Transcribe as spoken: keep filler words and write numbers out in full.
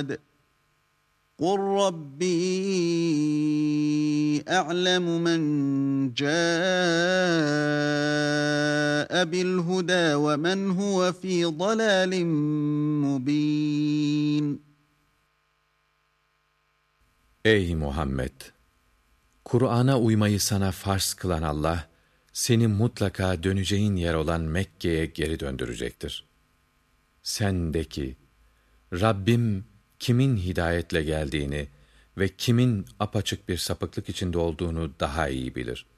أَحَدٍ قُلْ رَبِّي أَعْلَمُ مَنْ جَاءَ بِالْهُدَى وَمَنْ هُوَ فِي ضَلَالٍ مُبِينٍ. Ey Muhammed! Kur'an'a uymayı sana farz kılan Allah, seni mutlaka döneceğin yer olan Mekke'ye geri döndürecektir. Sen de ki, Rabbim kimin hidayetle geldiğini ve kimin apaçık bir sapıklık içinde olduğunu daha iyi bilir.